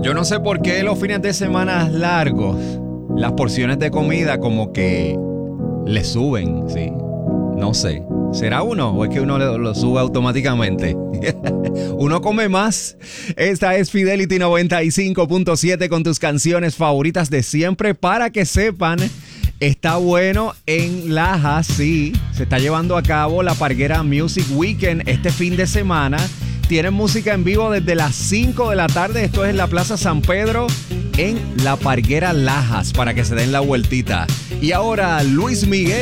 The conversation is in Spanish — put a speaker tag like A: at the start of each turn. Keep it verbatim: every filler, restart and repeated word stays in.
A: Yo no sé por qué los fines de semana largos, las porciones de comida como que le suben, ¿sí? No sé. ¿Será uno o es que uno lo, lo sube automáticamente? Uno come más. Esta es Fidelity noventa y cinco punto siete con tus canciones favoritas de siempre. Para que sepan, está bueno en Lajas, sí. Se está llevando a cabo la Parguera Music Weekend este fin de semana. Tienen música en vivo desde las cinco de la tarde. Esto es en la Plaza San Pedro, en la Parguera Lajas, para que se den la vueltita. Y ahora Luis Miguel.